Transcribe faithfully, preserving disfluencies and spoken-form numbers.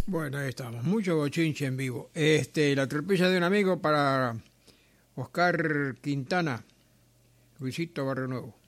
Bueno, ahí estamos. Mucho bochinche en vivo. Este, la tropilla de un amigo para Oscar Quintana, Luisito Barrio Nuevo.